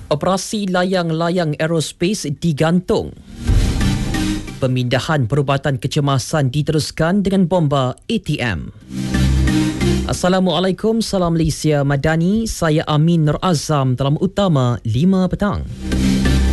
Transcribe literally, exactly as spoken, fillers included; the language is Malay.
Operasi layang-layang aerospace digantung. Pemindahan perubatan kecemasan diteruskan dengan bomba A T M. Assalamualaikum, salam Malaysia Madani. Saya Amin Nur Azam dalam Utama lima petang.